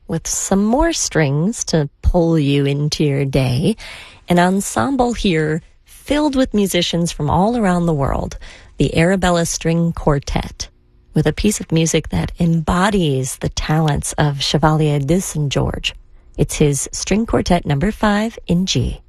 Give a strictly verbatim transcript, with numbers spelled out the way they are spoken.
with some more strings to pull you into your day. An ensemble here filled with musicians from all around the world, the Arabella String Quartet, with a piece of music that embodies the talents of Chevalier de Saint George. It's his String Quartet number five in G.